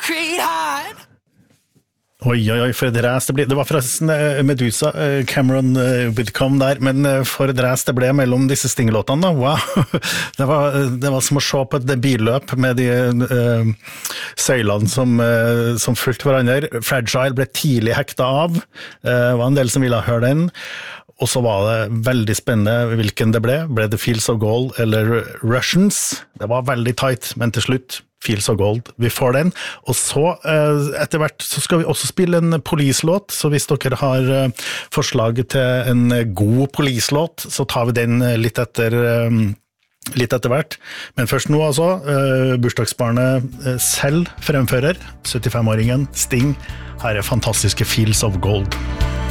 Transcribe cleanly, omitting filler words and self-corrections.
concrete heart. Oi, for et ræs det ble. Det var forresten Medusa, Cameron Whitcomb der, men for et ræs det ble mellom disse Sting-låtene da, wow. Det var som å se på et billøp med de søylene som fulgte hverandre. Fragile ble tidlig hektet av, var en del som ville høre den, og så var det veldig spennende hvilken det ble det Fields of Gold eller Russians, det var veldig tight, men til slutt Fields of Gold, vi får den, og så etter hvert så skal vi også spille en Police-låt, så hvis dere har forslag til en god Police-låt, så tar vi den litt etter hvert, men først nå altså, bursdagsbarnet selv fremfører, 75-åringen Sting, her fantastiske Fields of Gold.